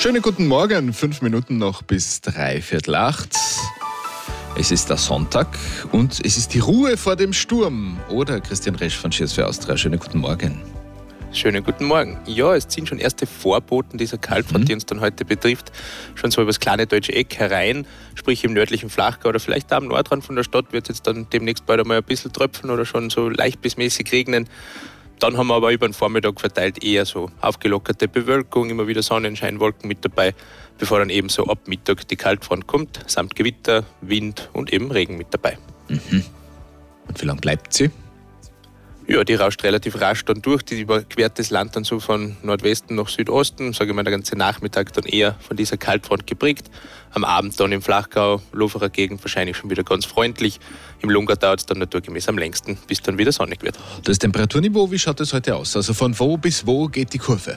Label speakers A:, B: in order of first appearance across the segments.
A: Schönen guten Morgen, 5 Minuten noch bis 7:45. Es ist der Sonntag und es ist die Ruhe vor dem Sturm. Oder Christian Resch von Cheers für Austria. Schönen guten Morgen.
B: Schönen guten Morgen. Ja, es ziehen schon erste Vorboten dieser Kaltfront, die uns dann heute betrifft, schon so über das kleine deutsche Eck herein, sprich im nördlichen Flachgau oder vielleicht da am Nordrand von der Stadt wird es jetzt dann demnächst bald einmal ein bisschen tröpfeln oder schon so leicht bis mäßig regnen. Dann haben wir aber über den Vormittag verteilt eher so aufgelockerte Bewölkung, immer wieder Sonnenscheinwolken mit dabei, bevor dann eben so ab Mittag die Kaltfront kommt, samt Gewitter, Wind und eben Regen mit dabei.
A: Und wie lange bleibt sie?
B: Ja, die rauscht relativ rasch dann durch, die überquert das Land dann so von Nordwesten nach Südosten, sage ich mal, der ganze Nachmittag dann eher von dieser Kaltfront geprägt. Am Abend dann im Flachgau, Loferer Gegend wahrscheinlich schon wieder ganz freundlich. Im Lungau dauert es dann naturgemäß am längsten, bis dann wieder sonnig wird.
A: Das Temperaturniveau, wie schaut das heute aus? Also von wo bis wo geht die Kurve?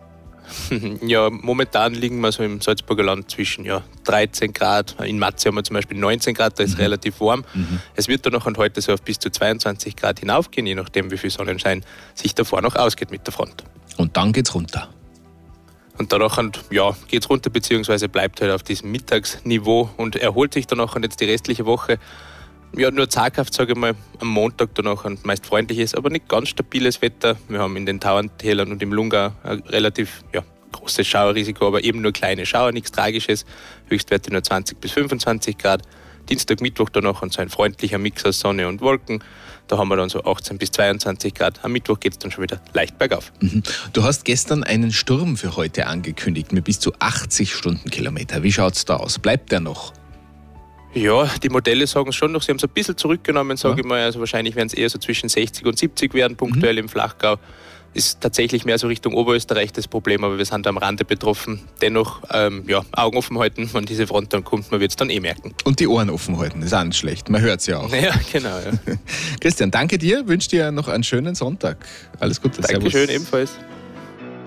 B: Ja, momentan liegen wir so im Salzburger Land zwischen 13 Grad. In Matze haben wir zum Beispiel 19 Grad, da ist es relativ warm. Es wird dann noch und heute so auf bis zu 22 Grad hinaufgehen, je nachdem, wie viel Sonnenschein sich davor noch ausgeht mit der Front.
A: Und dann geht's runter.
B: Und danach geht es runter, beziehungsweise bleibt halt auf diesem Mittagsniveau und erholt sich danach und jetzt die restliche Woche. Ja, nur zaghaft, sage ich mal, am Montag danach ein meist freundliches, aber nicht ganz stabiles Wetter. Wir haben in den Tauerntälern und im Lungau ein relativ großes Schauerrisiko, aber eben nur kleine Schauer, nichts Tragisches. Höchstwerte nur 20 bis 25 Grad. Dienstag, Mittwoch danach und so ein freundlicher Mix aus Sonne und Wolken. Da haben wir dann so 18 bis 22 Grad. Am Mittwoch geht es dann schon wieder leicht bergauf.
A: Du hast gestern einen Sturm für heute angekündigt mit bis zu 80 Stundenkilometer. Wie schaut es da aus? Bleibt der noch?
B: Ja, die Modelle sagen schon noch, sie haben es ein bisschen zurückgenommen, sage ich mal. Also wahrscheinlich werden es eher so zwischen 60 und 70 werden, punktuell im Flachgau. Ist tatsächlich mehr so Richtung Oberösterreich das Problem, aber wir sind am Rande betroffen. Dennoch Augen offen halten, wenn diese Front dann kommt, man wird es dann merken.
A: Und die Ohren offen halten, ist auch nicht schlecht, man hört es ja auch.
B: Ja, genau. Ja.
A: Christian, danke dir, wünsche dir noch einen schönen Sonntag. Alles Gute,
B: Dankeschön,
A: servus.
B: ebenfalls.